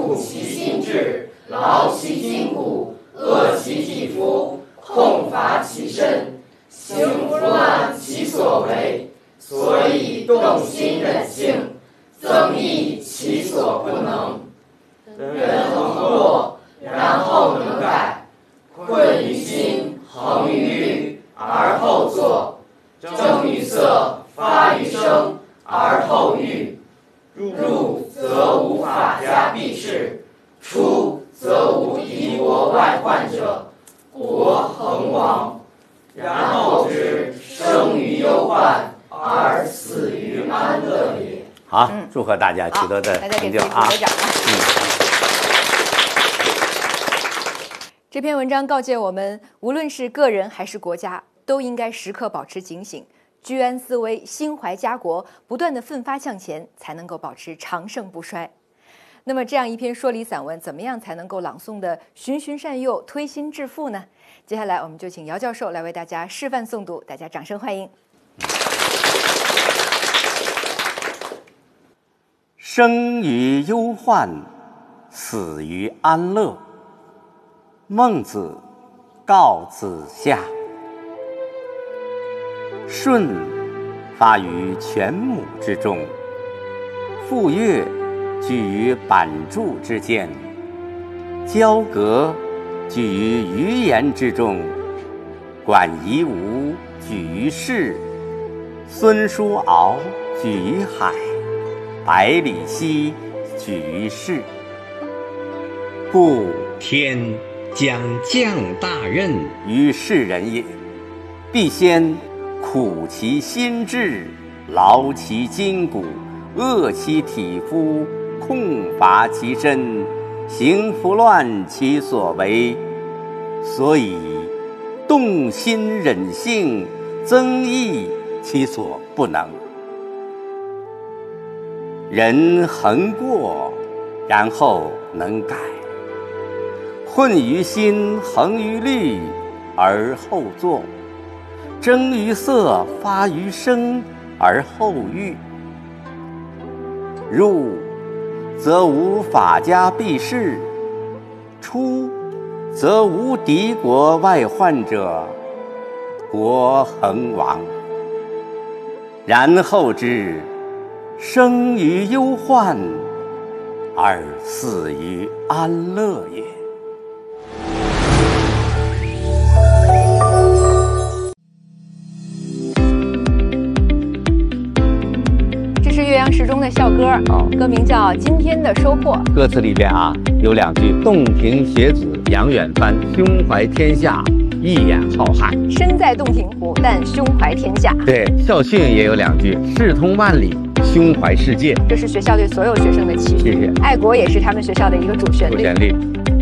苦其心志，劳其筋骨，饿其体肤，空乏其身，行拂乱其所为，所以动心忍性，增益其所不能。人恒过，然后能改，困于心，恒于虑，而后作；正于色，发于声，而后喻。入则无法家必士，出则无敌国外患者，国恒亡。然后之生于忧患，而死于安乐也。 好，祝贺大家取得的成就啊！ 这篇文章告诫我们，无论是个人还是国家，都应该时刻保持警醒，居安思危，心怀家国，不断的奋发向前，才能够保持长盛不衰。那么这样一篇说理散文，怎么样才能够朗诵的循循善诱，推心置腹呢？接下来我们就请姚教授来为大家示范诵读，大家掌声欢迎。 生于忧患，死于安乐。孟子告子夏。舜发于犬母之中，傅说居于板柱之间，交革居于鱼言之中，管夷吾居于市，孙叔敖居于海，百里奚居于市。故天将降大任于世人也，必先苦其心志，劳其筋骨，饿其体肤，空乏其身，行拂乱其所为，所以动心忍性，增益其所不能。人恒过，然后能改，困于心，恒于虑，而后作；征于色，发于声，而后喻。入则无法家必士，出则无敌国外患者，国恒亡。然后之生于忧患，而死于安乐也。 这是岳阳时钟的校歌，歌名叫《今天的收获》。 歌词里边有两句：洞庭学子杨远帆，胸怀天下，一眼浩瀚。 身在洞庭湖，但胸怀天下。 对，校训也有两句：视通万里，胸怀世界。 这是学校对所有学生的期许。 谢谢。 爱国也是他们学校的一个主旋律。